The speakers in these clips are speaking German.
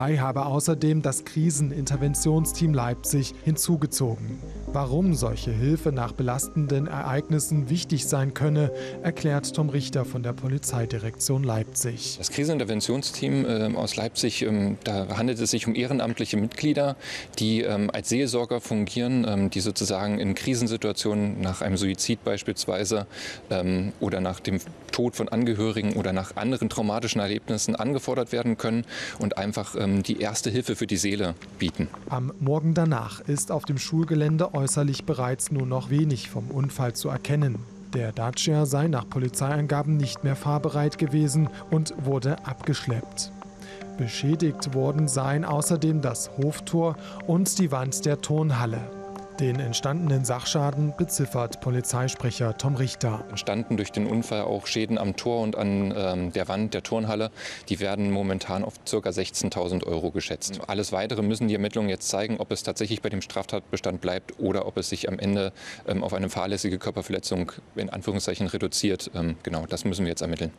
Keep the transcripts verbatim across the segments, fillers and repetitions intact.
Habe außerdem das Kriseninterventionsteam Leipzig hinzugezogen. Warum solche Hilfe nach belastenden Ereignissen wichtig sein könne, erklärt Tom Richter von der Polizeidirektion Leipzig. Das Kriseninterventionsteam äh, aus Leipzig, ähm, da handelt es sich um ehrenamtliche Mitglieder, die ähm, als Seelsorger fungieren, ähm, die sozusagen in Krisensituationen nach einem Suizid beispielsweise ähm, oder nach dem Tod von Angehörigen oder nach anderen traumatischen Erlebnissen angefordert werden können und einfach ähm, die erste Hilfe für die Seele bieten. Am Morgen danach ist auf dem Schulgelände äußerlich bereits nur noch wenig vom Unfall zu erkennen. Der Dacia sei nach Polizeiangaben nicht mehr fahrbereit gewesen und wurde abgeschleppt. Beschädigt worden seien außerdem das Hoftor und die Wand der Turnhalle. Den entstandenen Sachschaden beziffert Polizeisprecher Tom Richter. Entstanden durch den Unfall auch Schäden am Tor und an ähm, der Wand der Turnhalle. Die werden momentan auf ca. sechzehntausend Euro geschätzt. Alles Weitere müssen die Ermittlungen jetzt zeigen, ob es tatsächlich bei dem Straftatbestand bleibt oder ob es sich am Ende ähm, auf eine fahrlässige Körperverletzung in Anführungszeichen reduziert. Ähm, genau, das müssen wir jetzt ermitteln.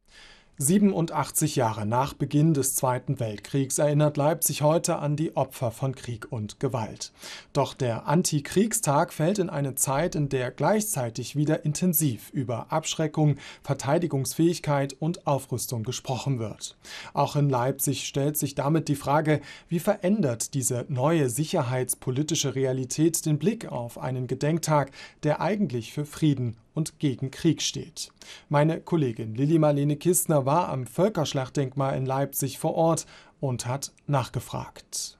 siebenundachtzig Jahre nach Beginn des Zweiten Weltkriegs erinnert Leipzig heute an die Opfer von Krieg und Gewalt. Doch der Antikriegstag fällt in eine Zeit, in der gleichzeitig wieder intensiv über Abschreckung, Verteidigungsfähigkeit und Aufrüstung gesprochen wird. Auch in Leipzig stellt sich damit die Frage, wie verändert diese neue sicherheitspolitische Realität den Blick auf einen Gedenktag, der eigentlich für Frieden und gegen Krieg steht. Meine Kollegin Lilly Marlene Kistner war am Völkerschlachtdenkmal in Leipzig vor Ort und hat nachgefragt.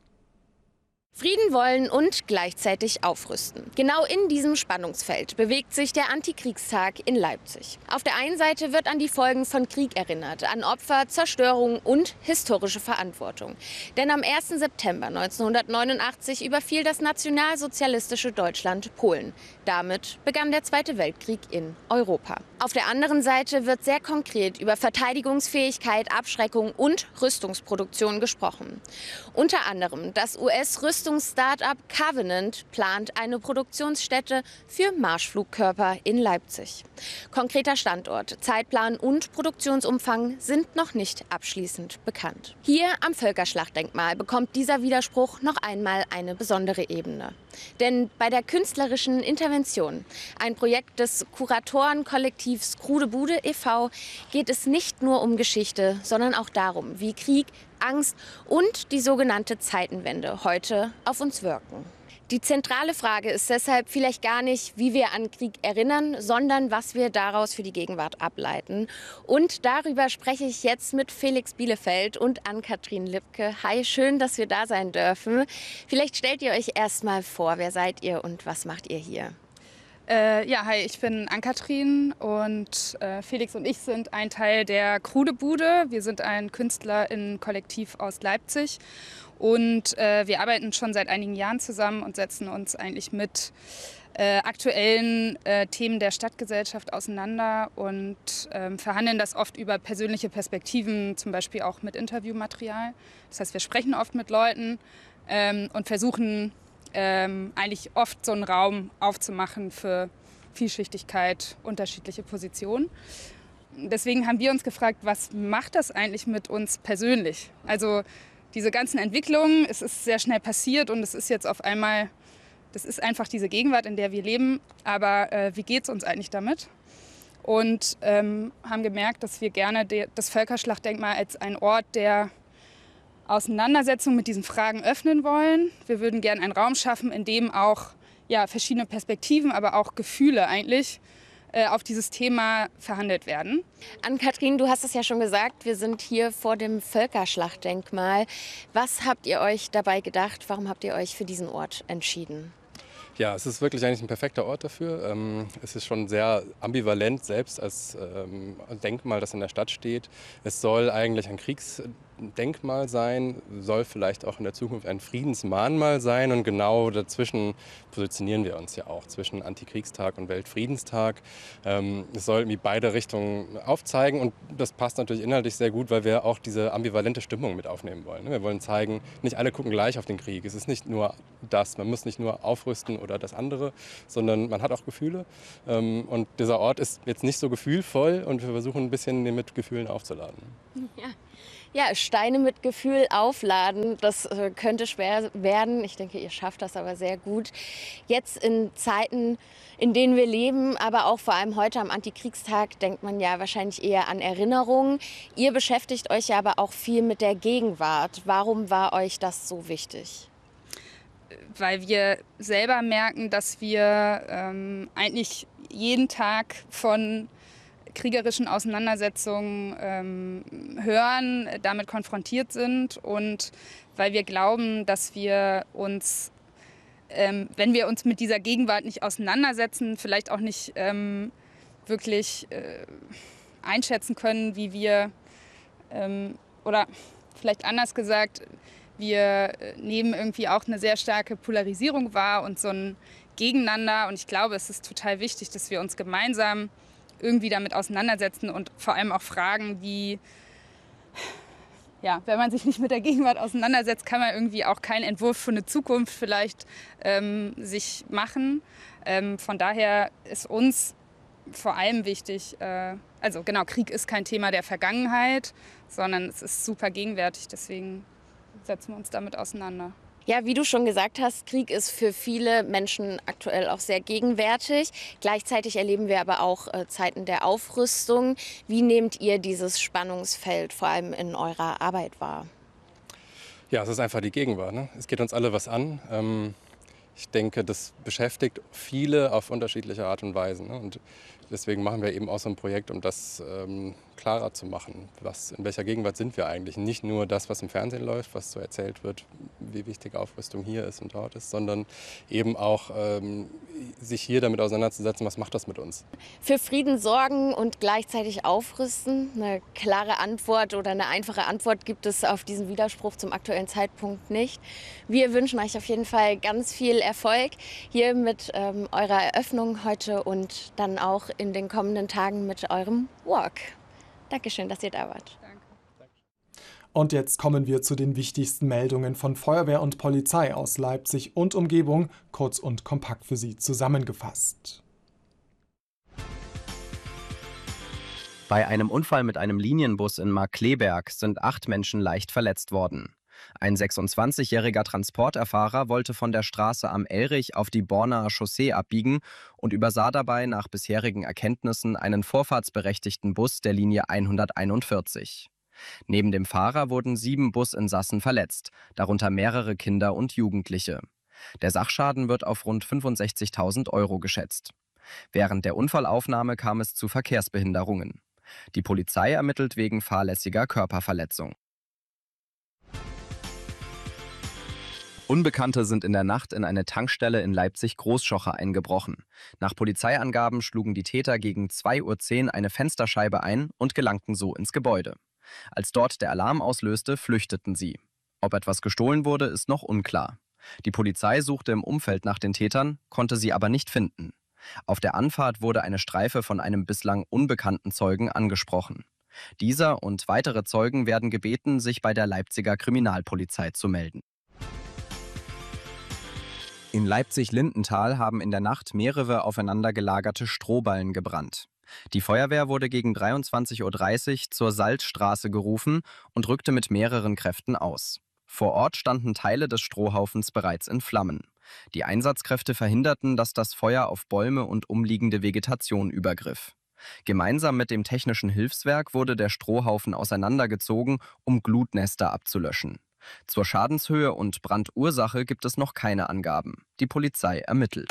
Frieden wollen und gleichzeitig aufrüsten. Genau in diesem Spannungsfeld bewegt sich der Antikriegstag in Leipzig. Auf der einen Seite wird an die Folgen von Krieg erinnert, an Opfer, Zerstörung und historische Verantwortung. Denn am ersten September neunzehnhundertneunundachtzig überfiel das nationalsozialistische Deutschland Polen. Damit begann der Zweite Weltkrieg in Europa. Auf der anderen Seite wird sehr konkret über Verteidigungsfähigkeit, Abschreckung und Rüstungsproduktion gesprochen. Unter anderem das U S-Rüstungs-Startup Covenant plant eine Produktionsstätte für Marschflugkörper in Leipzig. Konkreter Standort, Zeitplan und Produktionsumfang sind noch nicht abschließend bekannt. Hier am Völkerschlachtdenkmal bekommt dieser Widerspruch noch einmal eine besondere Ebene. Denn bei der künstlerischen Intervention, ein Projekt des Kuratorenkollektivs Krude Bude e V, geht es nicht nur um Geschichte, sondern auch darum, wie Krieg, Angst und die sogenannte Zeitenwende heute auf uns wirken. Die zentrale Frage ist deshalb vielleicht gar nicht, wie wir an Krieg erinnern, sondern was wir daraus für die Gegenwart ableiten. Und darüber spreche ich jetzt mit Felix Bielefeld und Ann-Kathrin Lipke. Hi, schön, dass wir da sein dürfen. Vielleicht stellt ihr euch erst mal vor, wer seid ihr und was macht ihr hier? Äh, ja, hi, ich bin Ann-Kathrin und äh, Felix und ich sind ein Teil der Krude Bude. Wir sind ein KünstlerInnen-Kollektiv aus Leipzig und äh, wir arbeiten schon seit einigen Jahren zusammen und setzen uns eigentlich mit äh, aktuellen äh, Themen der Stadtgesellschaft auseinander und äh, verhandeln das oft über persönliche Perspektiven, zum Beispiel auch mit Interviewmaterial. Das heißt, wir sprechen oft mit Leuten ähm, und versuchen Ähm, eigentlich oft so einen Raum aufzumachen für Vielschichtigkeit, unterschiedliche Positionen. Deswegen haben wir uns gefragt, was macht das eigentlich mit uns persönlich? Also diese ganzen Entwicklungen, es ist sehr schnell passiert und es ist jetzt auf einmal, das ist einfach diese Gegenwart, in der wir leben. Aber äh, wie geht es uns eigentlich damit? Und ähm, haben gemerkt, dass wir gerne de- das Völkerschlachtdenkmal als einen Ort der Auseinandersetzung mit diesen Fragen öffnen wollen. Wir würden gerne einen Raum schaffen, in dem auch ja, verschiedene Perspektiven, aber auch Gefühle eigentlich äh, auf dieses Thema verhandelt werden. Ann-Kathrin, du hast es ja schon gesagt, wir sind hier vor dem Völkerschlachtdenkmal. Was habt ihr euch dabei gedacht? Warum habt ihr euch für diesen Ort entschieden? Ja, es ist wirklich eigentlich ein perfekter Ort dafür. Es ist schon sehr ambivalent selbst als Denkmal, das in der Stadt steht. Es soll eigentlich ein Kriegsdenkmal sein, soll vielleicht auch in der Zukunft ein Friedensmahnmal sein. Und genau dazwischen positionieren wir uns ja auch, zwischen Antikriegstag und Weltfriedenstag. Es soll irgendwie beide Richtungen aufzeigen und das passt natürlich inhaltlich sehr gut, weil wir auch diese ambivalente Stimmung mit aufnehmen wollen. Wir wollen zeigen, nicht alle gucken gleich auf den Krieg. Es ist nicht nur das, man muss nicht nur aufrüsten oder das andere, sondern man hat auch Gefühle. Und dieser Ort ist jetzt nicht so gefühlvoll und wir versuchen ein bisschen den mit Gefühlen aufzuladen. Ja. Ja, Steine mit Gefühl aufladen, das äh, könnte schwer werden. Ich denke, ihr schafft das aber sehr gut. Jetzt in Zeiten, in denen wir leben, aber auch vor allem heute am Antikriegstag, denkt man ja wahrscheinlich eher an Erinnerungen. Ihr beschäftigt euch ja aber auch viel mit der Gegenwart. Warum war euch das so wichtig? Weil wir selber merken, dass wir ähm, eigentlich jeden Tag von kriegerischen Auseinandersetzungen ähm, hören, damit konfrontiert sind und weil wir glauben, dass wir uns, ähm, wenn wir uns mit dieser Gegenwart nicht auseinandersetzen, vielleicht auch nicht ähm, wirklich äh, einschätzen können, wie wir, ähm, oder vielleicht anders gesagt, wir nehmen irgendwie auch eine sehr starke Polarisierung wahr und so ein Gegeneinander. Und ich glaube, es ist total wichtig, dass wir uns gemeinsam irgendwie damit auseinandersetzen und vor allem auch fragen, wie, ja, wenn man sich nicht mit der Gegenwart auseinandersetzt, kann man irgendwie auch keinen Entwurf für eine Zukunft vielleicht ähm, sich machen. Ähm, von daher ist uns vor allem wichtig, äh, also genau, Krieg ist kein Thema der Vergangenheit, sondern es ist super gegenwärtig, deswegen setzen wir uns damit auseinander. Ja, wie du schon gesagt hast, Krieg ist für viele Menschen aktuell auch sehr gegenwärtig. Gleichzeitig erleben wir aber auch äh, Zeiten der Aufrüstung. Wie nehmt ihr dieses Spannungsfeld vor allem in eurer Arbeit wahr? Ja, es ist einfach die Gegenwart. Ne? Es geht uns alle was an. Ähm, ich denke, das beschäftigt viele auf unterschiedliche Art und Weise. Ne? Und deswegen machen wir eben auch so ein Projekt, um das ähm, klarer zu machen. Was, in welcher Gegenwart sind wir eigentlich? Nicht nur das, was im Fernsehen läuft, was so erzählt wird, wie wichtig Aufrüstung hier ist und dort ist, sondern eben auch ähm, sich hier damit auseinanderzusetzen, was macht das mit uns? Für Frieden sorgen und gleichzeitig aufrüsten? Eine klare Antwort oder eine einfache Antwort gibt es auf diesen Widerspruch zum aktuellen Zeitpunkt nicht. Wir wünschen euch auf jeden Fall ganz viel Erfolg hier mit ähm, eurer Eröffnung heute und dann auch in den kommenden Tagen mit eurem Walk. Dankeschön, dass ihr da wart. Danke. Und jetzt kommen wir zu den wichtigsten Meldungen von Feuerwehr und Polizei aus Leipzig und Umgebung, kurz und kompakt für Sie zusammengefasst. Bei einem Unfall mit einem Linienbus in Markkleeberg sind acht Menschen leicht verletzt worden. Ein sechsundzwanzigjähriger Transporterfahrer wollte von der Straße am Elrich auf die Bornaer Chaussee abbiegen und übersah dabei nach bisherigen Erkenntnissen einen vorfahrtsberechtigten Bus der Linie hunderteinundvierzig. Neben dem Fahrer wurden sieben Businsassen verletzt, darunter mehrere Kinder und Jugendliche. Der Sachschaden wird auf rund fünfundsechzigtausend Euro geschätzt. Während der Unfallaufnahme kam es zu Verkehrsbehinderungen. Die Polizei ermittelt wegen fahrlässiger Körperverletzung. Unbekannte sind in der Nacht in eine Tankstelle in Leipzig-Großschocher eingebrochen. Nach Polizeiangaben schlugen die Täter gegen zwei Uhr zehn eine Fensterscheibe ein und gelangten so ins Gebäude. Als dort der Alarm auslöste, flüchteten sie. Ob etwas gestohlen wurde, ist noch unklar. Die Polizei suchte im Umfeld nach den Tätern, konnte sie aber nicht finden. Auf der Anfahrt wurde eine Streife von einem bislang unbekannten Zeugen angesprochen. Dieser und weitere Zeugen werden gebeten, sich bei der Leipziger Kriminalpolizei zu melden. In Leipzig-Lindenthal haben in der Nacht mehrere aufeinander gelagerte Strohballen gebrannt. Die Feuerwehr wurde gegen dreiundzwanzig Uhr dreißig zur Salzstraße gerufen und rückte mit mehreren Kräften aus. Vor Ort standen Teile des Strohhaufens bereits in Flammen. Die Einsatzkräfte verhinderten, dass das Feuer auf Bäume und umliegende Vegetation übergriff. Gemeinsam mit dem Technischen Hilfswerk wurde der Strohhaufen auseinandergezogen, um Glutnester abzulöschen. Zur Schadenshöhe und Brandursache gibt es noch keine Angaben. Die Polizei ermittelt.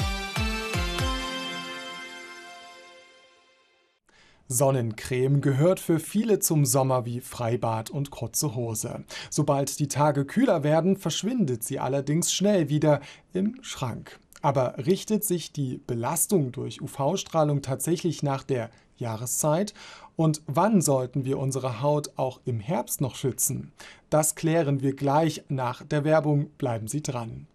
Sonnencreme gehört für viele zum Sommer wie Freibad und kurze Hose. Sobald die Tage kühler werden, verschwindet sie allerdings schnell wieder im Schrank. Aber richtet sich die Belastung durch U V-Strahlung tatsächlich nach der Jahreszeit? Und wann sollten wir unsere Haut auch im Herbst noch schützen? Das klären wir gleich nach der Werbung. Bleiben Sie dran.